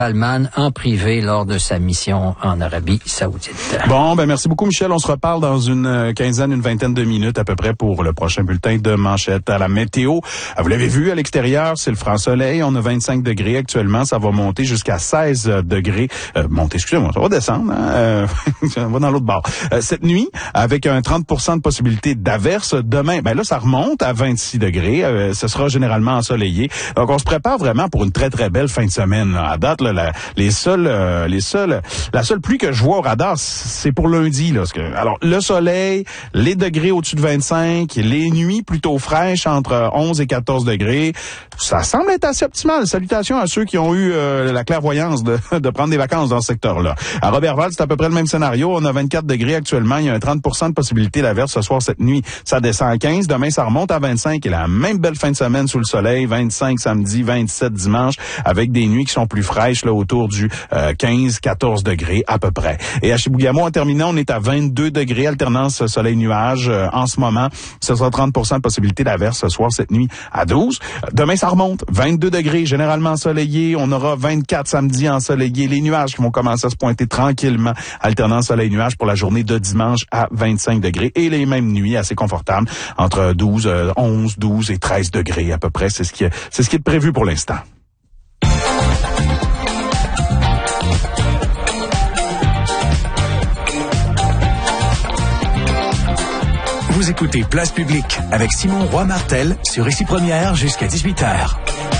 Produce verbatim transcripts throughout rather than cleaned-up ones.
Salman en privé lors de sa mission en Arabie Saoudite. Bon, ben merci beaucoup Michel. On se reparle dans une quinzaine, une vingtaine de minutes à peu près pour le prochain bulletin de Manchette. À la météo, vous l'avez vu à l'extérieur, c'est le franc soleil. On a vingt-cinq degrés actuellement. Ça va monter jusqu'à seize degrés. Euh, monter, excusez-moi, ça va descendre. Hein? Euh, on va dans l'autre bord. Euh, cette nuit, avec un trente pour cent de possibilité d'averse. Demain, ben là, ça remonte à vingt-six degrés. Euh, ce sera généralement ensoleillé. Donc, on se prépare vraiment pour une très, très belle fin de semaine. Là. À date, là, La, les seuls, euh, les seuls, la seule pluie que je vois au radar, c'est pour lundi. Là, parce que, alors, le soleil, les degrés au-dessus de vingt-cinq, les nuits plutôt fraîches entre onze et quatorze degrés. Ça semble être assez optimal. Salutations à ceux qui ont eu euh, la clairvoyance de, de prendre des vacances dans ce secteur-là. À Robertval, c'est à peu près le même scénario. On a vingt-quatre degrés actuellement. Il y a un trente pour cent de possibilité d'averse ce soir, cette nuit. Ça descend à quinze. Demain, ça remonte à vingt-cinq. Et la même belle fin de semaine sous le soleil. vingt-cinq samedi, vingt-sept dimanche, avec des nuits qui sont plus fraîches, là, autour du euh, quinze à quatorze degrés à peu près. Et à Chibougamau, en terminant, on est à vingt-deux degrés, alternance soleil-nuage euh, en ce moment. Ce sera trente pour cent de possibilité d'averse ce soir, cette nuit à douze. Demain, ça remonte. vingt-deux degrés, généralement ensoleillé. On aura vingt-quatre samedi ensoleillé. Les nuages qui vont commencer à se pointer tranquillement. Alternance soleil-nuage pour la journée de dimanche à vingt-cinq degrés. Et les mêmes nuits assez confortables entre douze, onze, douze et treize degrés à peu près. C'est ce qui est, c'est ce qui est prévu pour l'instant. Vous écoutez Place Publique avec Simon Roy-Martel sur Ici Première jusqu'à dix-huit heures.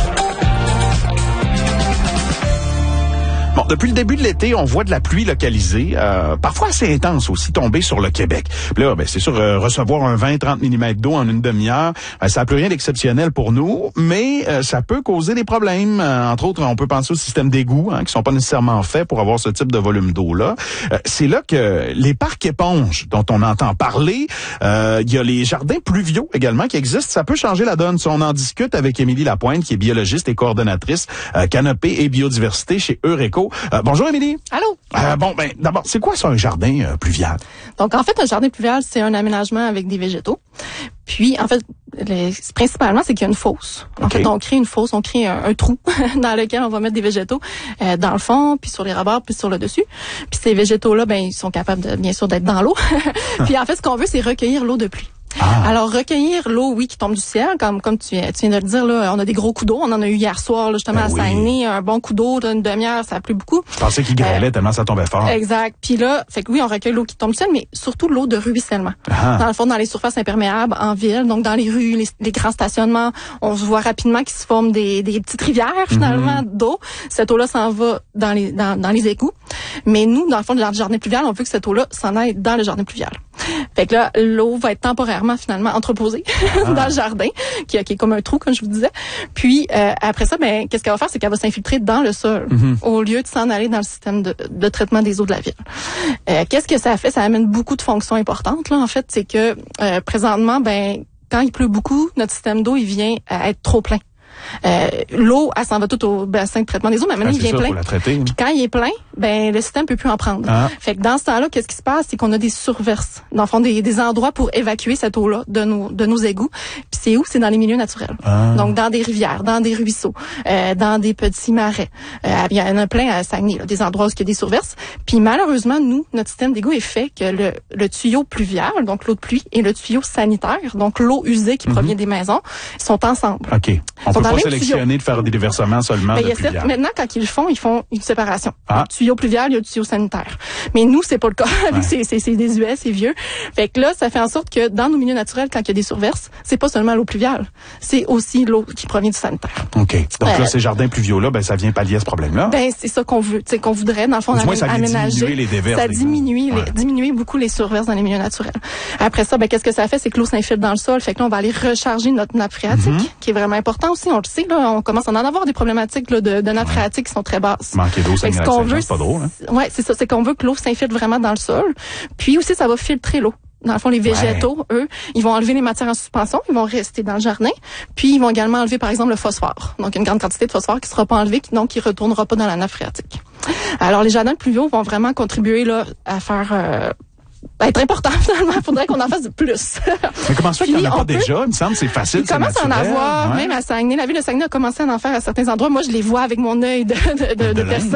Bon, depuis le début de l'été, on voit de la pluie localisée, euh, parfois assez intense aussi, tomber sur le Québec. Puis là, ben, c'est sûr, euh, recevoir un vingt à trente millimètres d'eau en une demi-heure, ben, ça n'a plus rien d'exceptionnel pour nous, mais euh, ça peut causer des problèmes. Euh, entre autres, on peut penser au système d'égouts, hein, qui sont pas nécessairement faits pour avoir ce type de volume d'eau-là. Euh, c'est là que les parcs éponges, dont on entend parler, euh, il y a les jardins pluviaux également qui existent. Ça peut changer la donne. Si on en discute avec Émilie Lapointe, qui est biologiste et coordonnatrice euh, canopée et biodiversité chez Eureco. Euh, bonjour Émilie. Allô. Euh, bon, ben d'abord, c'est quoi ça un jardin euh, pluvial? Donc en fait, un jardin pluvial, c'est un aménagement avec des végétaux. Puis en fait, les, principalement, c'est qu'il y a une fosse. En okay. fait, on crée une fosse, on crée un, un trou dans lequel on va mettre des végétaux euh, dans le fond, puis sur les rebords, puis sur le dessus. Puis ces végétaux-là, ben ils sont capables de bien sûr d'être dans l'eau. Puis en fait, ce qu'on veut, c'est recueillir l'eau de pluie. Ah. Alors, recueillir l'eau, oui, qui tombe du ciel, comme comme tu, tu viens de le dire, là, on a des gros coups d'eau. On en a eu hier soir, là, justement, ben à Saguenay, oui. Un bon coup d'eau d'une demi-heure, ça a plu beaucoup. Je pensais qu'il grêlait euh, tellement ça tombait fort. Exact. Puis là, fait que oui, on recueille l'eau qui tombe du ciel, mais surtout l'eau de ruissellement. Ah. Dans le fond, dans les surfaces imperméables, en ville, donc dans les rues, les, les grands stationnements, on se voit rapidement qu'il se forme des, des petites rivières, finalement, mm-hmm. d'eau. Cette eau-là s'en va dans les, dans, dans les égouts. Mais nous, dans le fond, de le jardin pluvial, on veut que cette eau-là s'en aille dans le jardin pluvial. Fait que là, l'eau va être temporairement, finalement, entreposée ah. dans le jardin, qui, qui est comme un trou, comme je vous disais. Puis, euh, après ça, ben, qu'est-ce qu'elle va faire? C'est qu'elle va s'infiltrer dans le sol, mm-hmm. au lieu de s'en aller dans le système de, de traitement des eaux de la ville. Euh, qu'est-ce que ça fait? Ça amène beaucoup de fonctions importantes, là, en fait. C'est que, euh, présentement, ben, quand il pleut beaucoup, notre système d'eau, il vient à être trop plein. Euh, l'eau, elle s'en va toute au bassin de traitement des eaux, mais maintenant, ah, il vient ça, plein. Puis quand il est plein, ben le système peut plus en prendre. Ah. Fait que dans ce temps-là, qu'est-ce qui se passe? C'est qu'on a des surverses. Dans le fond, des, des endroits pour évacuer cette eau-là de nos, de nos égouts. Puis c'est où? C'est dans les milieux naturels. Ah. Donc, dans des rivières, dans des ruisseaux, euh, dans des petits marais. Euh, il y en a plein à Saguenay, là, des endroits où il y a des surverses. Puis malheureusement, nous, notre système d'égout est fait que le, le tuyau pluvial, donc l'eau de pluie, et le tuyau sanitaire, donc l'eau usée qui mm-hmm. provient des maisons, sont ensemble. OK. On peut pas sélectionner de faire des déversements seulement ben, de pluvial. Maintenant, quand ils le font, ils font une séparation. Ah. Le tuyau pluvial, il y a le tuyau sanitaire. Mais nous, c'est pas le cas. Ouais. c'est, c'est, c'est désuet, c'est vieux. Fait que là, ça fait en sorte que dans nos milieux naturels, quand il y a des surverses, c'est pas seulement l'eau pluviale. C'est aussi l'eau qui provient du sanitaire. OK. Donc euh, là, ces jardins pluviaux-là, ben, ça vient pallier à ce problème-là. Ben, c'est ça qu'on veut. C'est qu'on voudrait, dans le fond, moins, ça aménager. Diminuer les déverses. Ça diminue, ouais. les, diminuer beaucoup les surverses dans les milieux naturels. Après ça, ben, qu'est-ce que ça fait? C'est que l'eau s'infiltre dans le sol. Fait que là, on va aller recharger notre nappe phréatique, mm-hmm. qui est vraiment important aussi. On le sait, là, on commence à en avoir des problématiques là, de, de nappe ouais. phréatique qui sont très basses. Manquer d'eau, c'est pas drôle. Hein? Ouais, c'est ça. C'est qu'on veut que l'eau s'infiltre vraiment dans le sol. Puis aussi, ça va filtrer l'eau. Dans le fond, les végétaux, ouais. eux, ils vont enlever les matières en suspension, ils vont rester dans le jardin, puis ils vont également enlever, par exemple, le phosphore. Donc, une grande quantité de phosphore qui sera pas enlevée, donc qui retournera pas dans la nappe phréatique. Alors, les jardins pluviaux vont vraiment contribuer là à faire... Euh, être important, finalement. Il faudrait qu'on en fasse plus. Mais comment ça qu'il n'y en a pas peut... déjà? Il me semble que c'est facile, c'est naturel. Il commence à en avoir, ouais. même à Saguenay. La ville de Saguenay a commencé à en faire à certains endroits. Moi, je les vois avec mon œil de, de, de, de, de personne.